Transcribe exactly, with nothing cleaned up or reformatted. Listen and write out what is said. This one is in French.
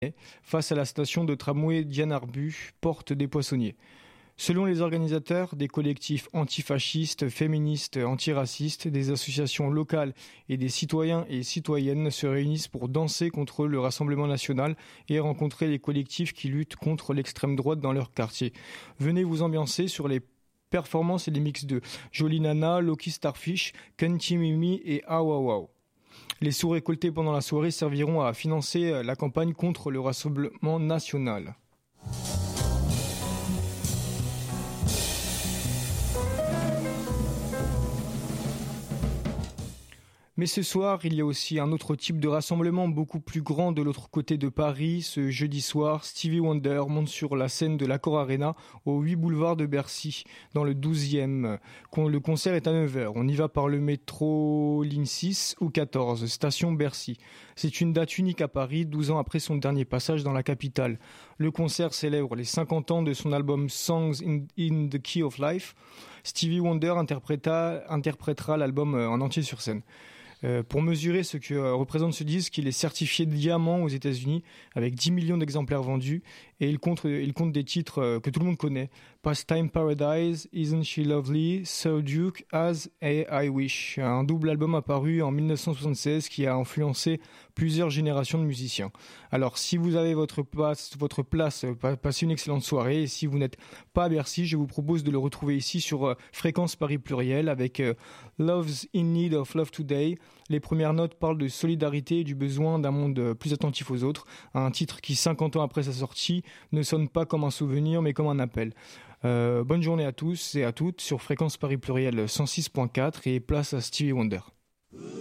face à la station de tramway Diane-Arbus, porte des Poissonniers. Selon les organisateurs, des collectifs antifascistes, féministes, antiracistes, des associations locales et des citoyens et citoyennes se réunissent pour danser contre le Rassemblement national et rencontrer les collectifs qui luttent contre l'extrême droite dans leur quartier. Venez vous ambiancer sur les performances et les mix de Jolie Nana, Loki Starfish, Kenty Mimi et Awawao. Les sous récoltés pendant la soirée serviront à financer la campagne contre le Rassemblement national. Mais ce soir, il y a aussi un autre type de rassemblement beaucoup plus grand de l'autre côté de Paris. Ce jeudi soir, Stevie Wonder monte sur la scène de l'Accor Arena au huit boulevard de Bercy, dans le douzième. Le concert est à neuf heures. On y va par le métro ligne six ou quatorze, station Bercy. C'est une date unique à Paris, douze ans après son dernier passage dans la capitale. Le concert célèbre les cinquante ans de son album Songs in, in the Key of Life. Stevie Wonder interpréta, interprétera l'album en entier sur scène. Euh, pour mesurer ce que euh, représente ce disque, il est certifié diamant aux États-Unis avec dix millions d'exemplaires vendus et il compte, il compte des titres euh, que tout le monde connaît. Pastime Paradise, Isn't She Lovely, Sir Duke, As et I Wish. Un double album apparu en dix-neuf cent soixante-seize qui a influencé plusieurs générations de musiciens. Alors si vous avez votre place, votre place passez une excellente soirée et si vous n'êtes pas à Bercy, je vous propose de le retrouver ici sur euh, Fréquence Paris Pluriel avec euh, Love's in Need of Love Today. Les premières notes parlent de solidarité et du besoin d'un monde plus attentif aux autres. Un titre qui, cinquante ans après sa sortie, ne sonne pas comme un souvenir, mais comme un appel. Euh, bonne journée à tous et à toutes sur Fréquence Paris Pluriel cent six point quatre et place à Stevie Wonder.